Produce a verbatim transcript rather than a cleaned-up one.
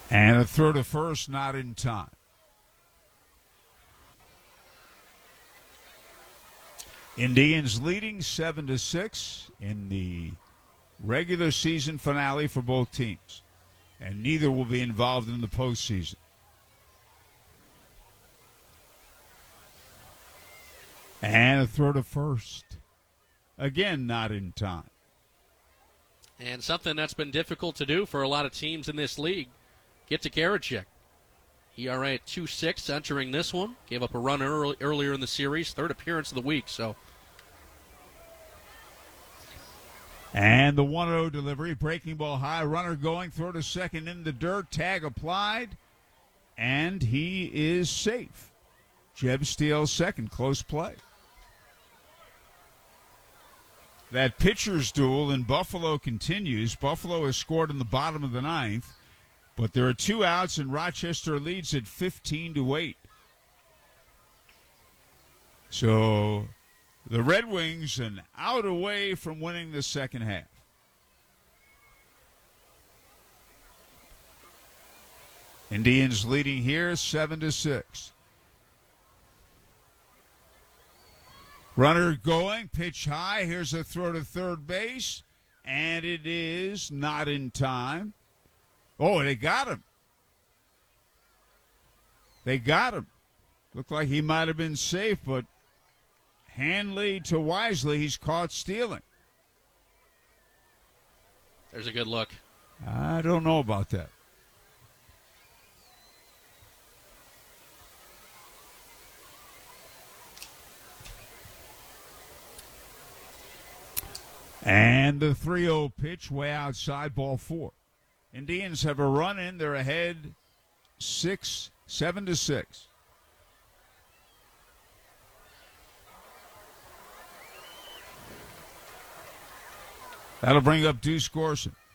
And a throw to first, not in time. Indians leading seven to six in the regular season finale for both teams, and neither will be involved in the postseason. And a throw to first. Again, not in time. And something that's been difficult to do for a lot of teams in this league, get to Karinchak. E R A at two six entering this one. Gave up a run early, earlier in the series. Third appearance of the week. So, and the one oh delivery. Breaking ball high. Runner going. Throw to second in the dirt. Tag applied. And he is safe. Jeb steals second. Close play. That pitcher's duel in Buffalo continues. Buffalo has scored in the bottom of the ninth. But there are two outs, and Rochester leads at fifteen to eight. So the Red Wings an out away from winning the second half. Indians leading here seven to six. Runner going, pitch high. Here's a throw to third base, and it is not in time. Oh, they got him. They got him. Looked like he might have been safe, but Hanley to Wisely, he's caught stealing. There's a good look. I don't know about that. And the three oh pitch way outside, ball four. Indians have a run in. They're ahead six, seven to six. That'll bring up Deuce Gorson.